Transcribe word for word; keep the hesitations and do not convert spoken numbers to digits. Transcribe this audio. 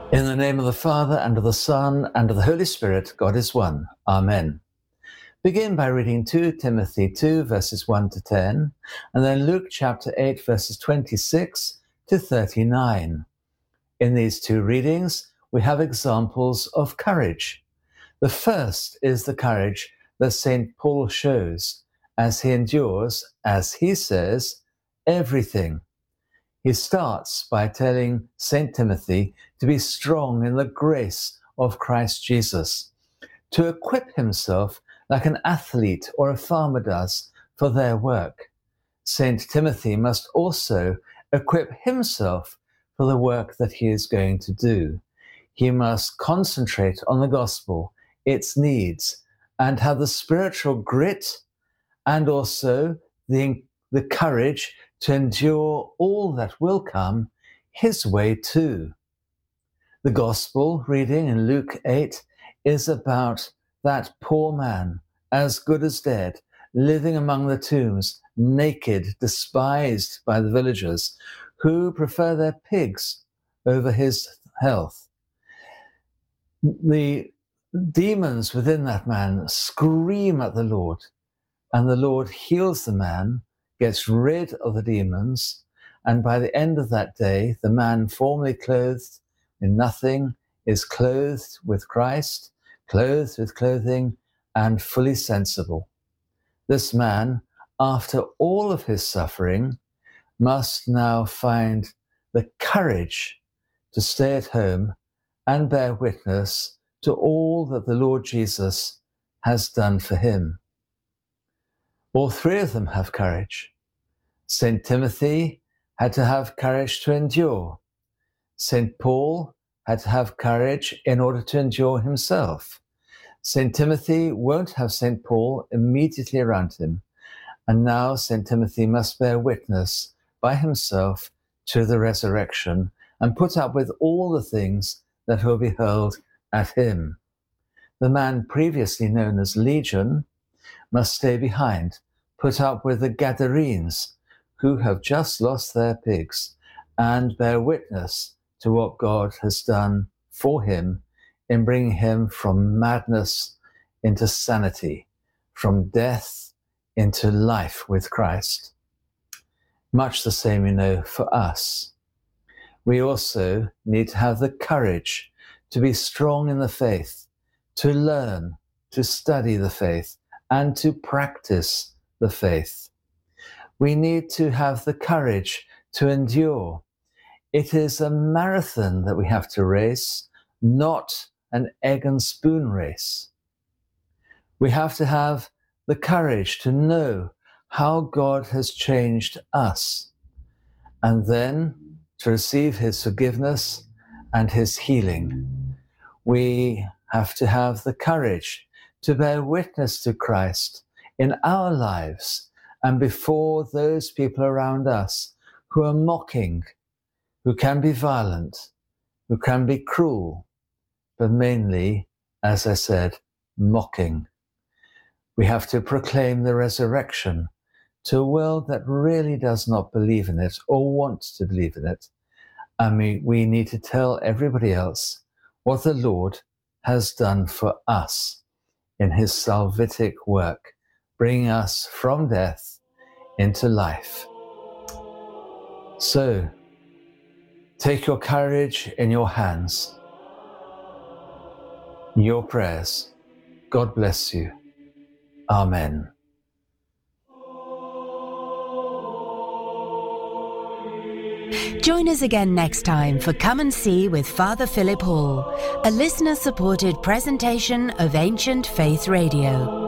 In the name of the Father, and of the Son, and of the Holy Spirit, God is one. Amen. Begin by reading Second Timothy two, verses one to ten, and then Luke chapter eight, verses twenty-six to thirty-nine. In these two readings, we have examples of courage. The first is the courage that Saint Paul shows as he endures, as he says, everything. He starts by telling Saint Timothy to be strong in the grace of Christ Jesus, to equip himself like an athlete or a farmer does for their work. Saint Timothy must also equip himself for the work that he is going to do. He must concentrate on the gospel, its needs, and have the spiritual grit and also the, the courage to endure all that will come his way too. The gospel reading in Luke eight is about that poor man, as good as dead, living among the tombs, naked, despised by the villagers, who prefer their pigs over his health. The demons within that man scream at the Lord, and the Lord heals the man, gets rid of the demons, and by the end of that day, the man formerly clothed in nothing is clothed with Christ, clothed with clothing, and fully sensible. This man, after all of his suffering, must now find the courage to stay at home and bear witness to all that the Lord Jesus has done for him. All three of them have courage. Saint Timothy had to have courage to endure. Saint Paul had to have courage in order to endure himself. Saint Timothy won't have Saint Paul immediately around him, and now Saint Timothy must bear witness by himself to the resurrection and put up with all the things that will be hurled at him. The man previously known as Legion must stay behind, put up with the Gadarenes, who have just lost their pigs, and bear witness to what God has done for him in bringing him from madness into sanity, from death into life with Christ. Much the same, you know, for us. We also need to have the courage to be strong in the faith, to learn, to study the faith, and to practice the faith. We need to have the courage to endure. It is a marathon that we have to race, not an egg and spoon race. We have to have the courage to know how God has changed us, and then to receive his forgiveness and his healing. We have to have the courage to bear witness to Christ in our lives and before those people around us who are mocking, who can be violent, who can be cruel, but mainly, as I said, mocking. We have to proclaim the resurrection to a world that really does not believe in it or want to believe in it. I mean, we need to tell everybody else what the Lord has done for us in his salvific work, bringing us from death into life. So, take your courage in your hands, your prayers. God bless you. Amen. Join us again next time for Come and See with Father Philip Hall, a listener-supported presentation of Ancient Faith Radio.